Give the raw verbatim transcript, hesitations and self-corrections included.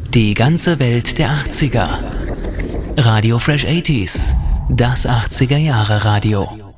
Die ganze Welt der achtziger. Radio Fresh achtziger, das achtziger Jahre Radio.